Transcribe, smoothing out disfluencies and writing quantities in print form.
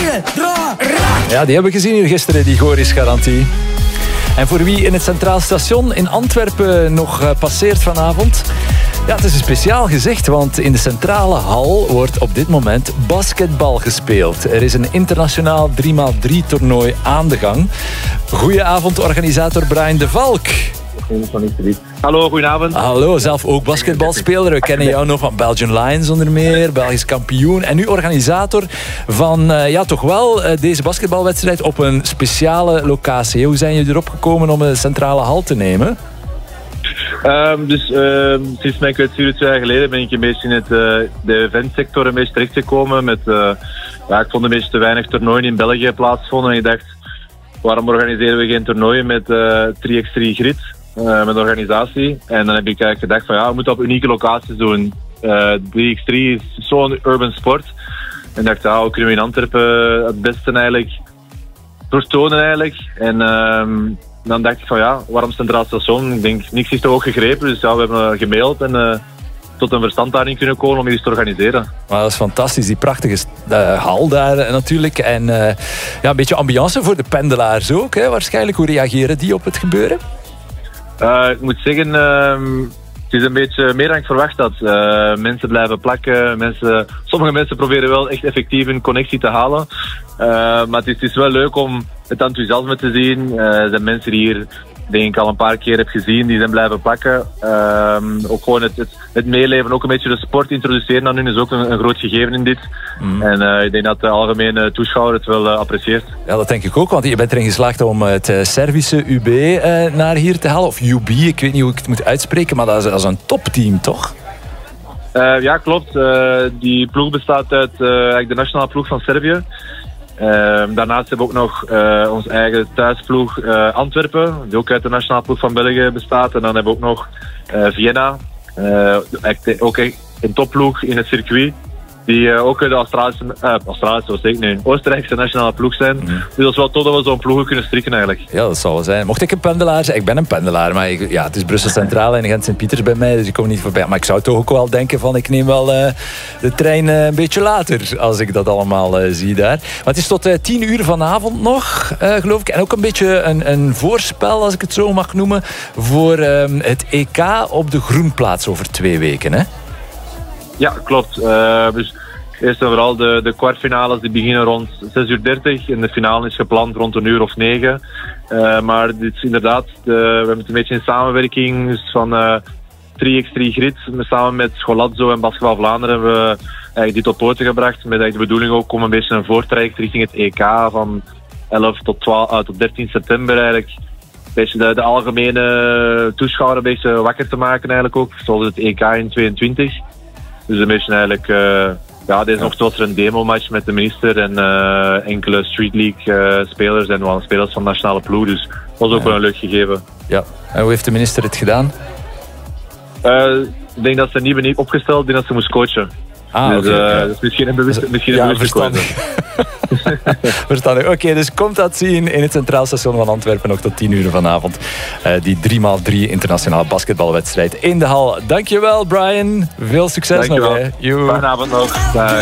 Ja, die hebben we gezien hier gisteren, die Goris-garantie. En voor wie in het Centraal Station in Antwerpen nog passeert vanavond... Ja, het is een speciaal gezicht, want in de centrale hal wordt op dit moment basketbal gespeeld. Er is een internationaal 3x3 toernooi aan de gang. Goedenavond, organisator Brian de Valk. Hallo, goedenavond. Hallo, zelf ook basketbalspeler. We kennen jou nog van Belgian Lions onder meer, Belgisch kampioen. En nu organisator van toch wel deze basketbalwedstrijd op een speciale locatie. Hoe zijn jullie erop gekomen om een centrale hal te nemen? Sinds mijn kwetsuur 2 jaar geleden ben ik een beetje in de eventsector een beetje terechtgekomen. Ik vond een beetje te weinig toernooien in België plaatsvonden. En ik dacht, waarom organiseren we geen toernooien met 3x3 grid, met organisatie? En dan heb ik eigenlijk gedacht van we moeten op unieke locaties doen. 3x3 is zo'n urban sport. En ik dacht, hoe kunnen we in Antwerpen het beste eigenlijk vertonen eigenlijk? En dan dacht ik van waarom Centraal Station? Ik denk, niks is toch ook gegrepen. Dus we hebben gemaild en tot een verstandhouding kunnen komen om iets te organiseren. Maar dat is fantastisch, die prachtige hal daar natuurlijk. En een beetje ambiance voor de pendelaars ook, hè, waarschijnlijk. Hoe reageren die op het gebeuren? Ik moet zeggen, het is een beetje meer dan ik verwacht had. Mensen blijven plakken. Sommige mensen proberen wel echt effectief een connectie te halen. Maar het is wel leuk om het enthousiasme te zien. Er zijn mensen die hier, denk ik, al een paar keer heb gezien, die zijn blijven plakken. Ook gewoon het meeleven, ook een beetje de sport introduceren aan hun is ook een groot gegeven in dit. En ik denk dat de algemene toeschouwer het wel apprecieert. Ja, dat denk ik ook, want je bent erin geslaagd om het Servische UB naar hier te halen. Of UB, ik weet niet hoe ik het moet uitspreken, maar dat is een topteam, toch? Ja, klopt. Die ploeg bestaat uit de nationale ploeg van Servië. Daarnaast hebben we ook nog onze eigen thuisploeg Antwerpen, die ook uit de nationale ploeg van België bestaat. En dan hebben we ook nog Vienna, ook een topploeg in het circuit, die ook de Oostenrijkse nationale ploeg zijn. Dus dat is wel tof dat we zo'n ploegen kunnen strikken eigenlijk. Ja, dat zal wel zijn. Mocht ik een pendelaar zijn, ik ben een pendelaar, maar het is Brussel Centraal en Gent-Sint-Pieters bij mij, dus ik kom niet voorbij. Maar ik zou toch ook wel denken van, ik neem wel de trein een beetje later, als ik dat allemaal zie daar. Maar het is tot 10 uur vanavond nog, geloof ik. En ook een beetje een voorspel, als ik het zo mag noemen, voor het EK op de Groenplaats over 2 weken, hè? Ja, klopt. Dus eerst en vooral de kwartfinales die beginnen rond 6:30 en de finale is gepland rond 1:00 of 9:00. Maar dit is inderdaad, we hebben het een beetje in samenwerking dus van 3x3 Grid, samen met Scholazzo en Basketbal Vlaanderen hebben we eigenlijk dit op poten gebracht. Met de bedoeling ook om een beetje een voortraject richting het EK van 11 tot 13 september eigenlijk. Beetje de algemene toeschouwer een beetje wakker te maken eigenlijk ook, zoals het EK in 22. Dus een beetje eigenlijk, deze ochtend was er een demo-match met de minister en enkele Street League spelers en wel spelers van de nationale ploeg. Dus dat was ook wel een leuk gegeven. Ja, en hoe heeft de minister het gedaan? Ik denk dat ze niet opgesteld, ik denk dat ze moest coachen. Dus dat is misschien een bewuste keuze. Verstandig. Oké, dus komt dat zien in het Centraal Station van Antwerpen nog tot 10 uur vanavond. Die 3x3 internationale basketbalwedstrijd in de hal. Dankjewel, Brian. Veel succes nog. Fijne avond nog.